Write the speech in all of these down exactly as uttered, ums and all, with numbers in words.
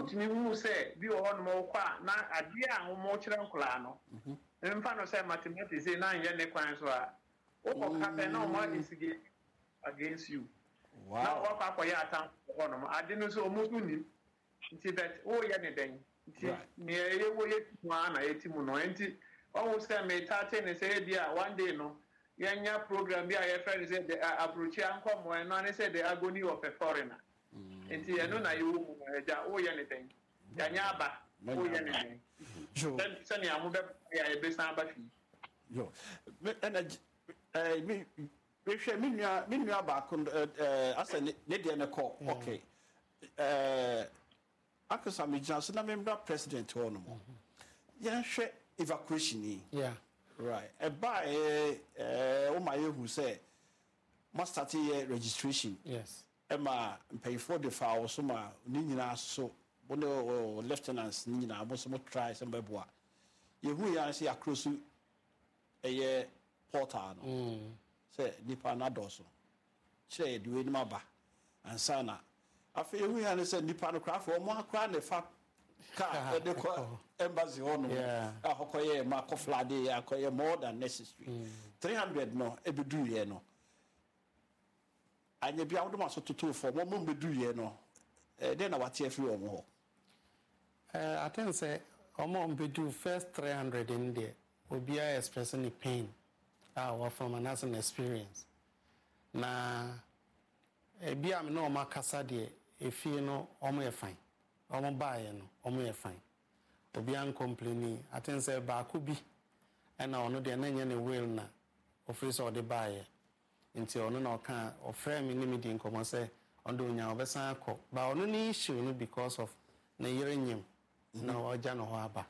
wotumi hu say bi o hono mo kwa na ade a wo mo kire nkola no mfa no say mathematics na anye ne kwan so a wo ko kape na mo instigate against you wow na wo kwa ya atan hono mo ade no so mo ni nti bet wo ye ne den nti ne ye wo ye tuma na ye timu no nti o say me tate ne say dia one day no yanya program bi a ye friend say the approach anko mo no ne say the agony of a foreigner nti eno na ye wo mu eja wo ye ne den yanya aba wo ye ne den jo sani amu be ya e be san ba fi yo energy eh me me hwe me nua me nua ba ko eh asa ne de ne call okay eh akasa me janso na me bra president ho no mo yan hwe evacuation ni yeah right e ba eh eh o ma ye hu say must start here registration yes ema pay for the file so ma ni nyina so bono lieutenants ni nyina bo so mo try some beboa ye hu ya say across eye portal no mm say nipa na doso kire de we ni maba ansa na afa ye hu ya say nipa no craft o mo akra ne fa ka de ko embassy hono ahokoye ma ko flade ya akoye more than necessary mm. three hundred no ebedu ye no anya bia wodo maso toto fo mo mo bedu ye no eh de na wate afi wo mo ho eh I think say omo bedu first three hundred in there obi are expressing pain ah wa from an as an experience na e bia me no ma kasa de efi no omo e fine omo baaye no omo e fine obi an complaining I think say ba ko bi e na ono de na nya ne will na office or the baaye nti ono na oka ofre me ni me di nkomo say ondo nya obesan akọ ba ono ni issue no because of na yere nyim na oja no ho aba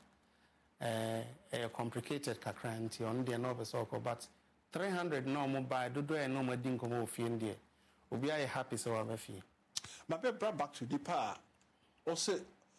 eh eh complicated kakra nti ono de na obesan akọ but three hundred no mo buy dodo e no mo di nkomo ofie ndie obi aye happy so wa fie ma be bra back to the pa o say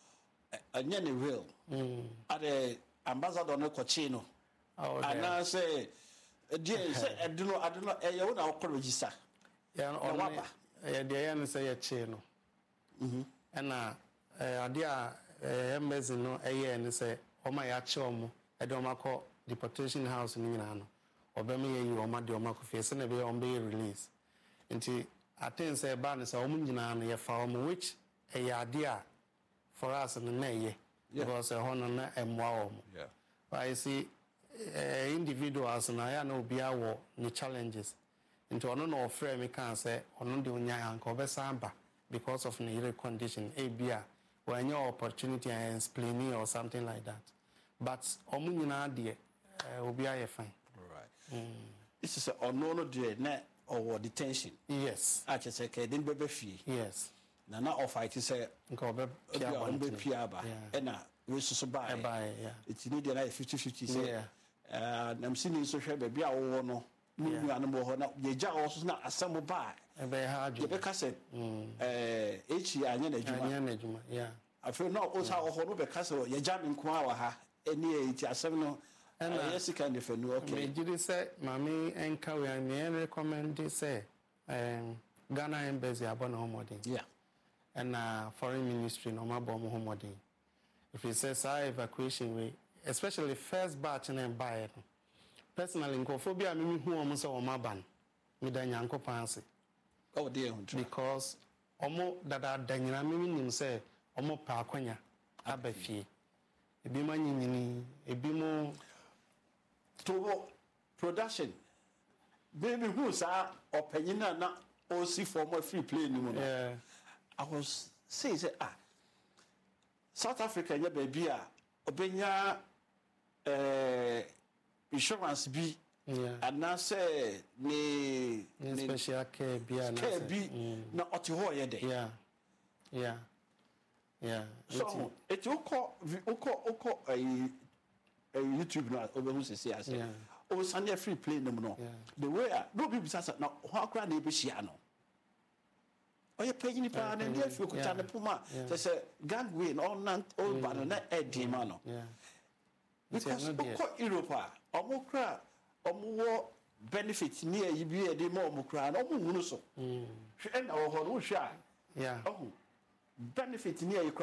anya ne real mm ade ambassador no kochi no ana say die say adino adino e ye wo na wo register ya on ya de ya no say ya che no mhm na ade a embassy no eye ne say o ma ya che omo e de o makọ deportation house ni nyina no obema ye yi o ma de o makọ face na be o be release nti aten say ba ne say o mu nyina no ye fa o mu which e ya ade a for us no na ye because e hono na emwa o mu yeah but I see Uh, individuals na ya na obi awo ni challenges into ono no ofre me kan say ono de onya anka obesamba because of the condition a bia when your opportunity and explaining or something like that but omu nyina de obi aye fine right mm. This is ono no de na or detention yes a che say ke den bebe fie yes na na of fight say nka obe pia ba obe pia ba e na we susu ba e ba yeah it's need na fifty fifty say yeah uh nam sini so hwe ba bia wo no mu anu mo ho na ye ja wo so na asem ba e be ha adu ye be ka say eh echi anya na adwuma anya na adwuma yeah afi no o sa wo ho no be ka say ye ja me nko a wa ha eni e ti asem no na yes can defend okay me jidi say mami enka we me recommend say um Ghana embassy abona homodin yeah and uh foreign ministry no ma bom homodin if it says evacuation we especially first batch and buy personally nkophobia me hu om so om aban me da nyankopan ase oh dear because omo dada danyina me nim say omo pa akonya abafie ebi ma nyinyini ebi mo to production baby who sa opanyina na o si for more free play ni mo no yeah I was say say ah South Africa nya baby a obenya eh insurance bi yeah and now say ni special care bi na care bi na oti ho ye de yeah yeah yeah so it oko oko oko eh YouTube na obehu sese ase o sanya free play no no the way no be bisa na ho akra na e be hia no oye page ni pa na ndie fi kuta na puma say gangway no na all ban na edi ma no yeah because oko Europa omukra omuwo benefit ni ayi bi e de ma omukra na omuhunu so mm hwe na wo ho no hwe a yeah oh benefit ni ayi